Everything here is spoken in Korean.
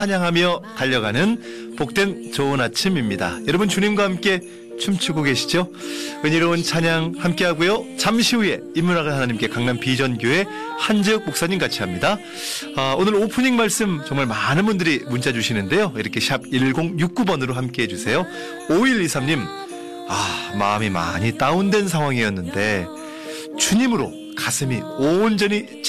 찬양하며 달려가는 복된 좋은 아침입니다. 여러분 주님과 함께 춤추고 계시죠? 은혜로운 찬양 함께하고요. 잠시 후에 인문학을 하나님께 강남 비전교회 한재혁 목사님 같이 합니다. 오늘 오프닝 말씀 정말 많은 분들이 문자 주시는데요. 이렇게 샵 1069번으로 함께해 주세요. 5123님, 마음이 많이 다운된 상황이었는데 주님으로 가슴이 온전히